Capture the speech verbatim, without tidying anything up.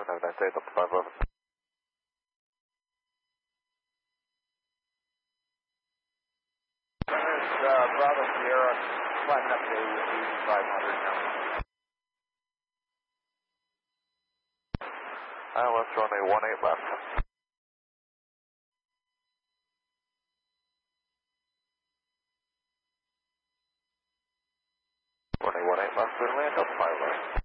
seven, have a nice day, Delta five eleven. There's uh, Bravo Sierra climbing up to eighty-five hundred now. Uh, let's run a one eight left. Running one eight left, clear to land, Delta five eleven.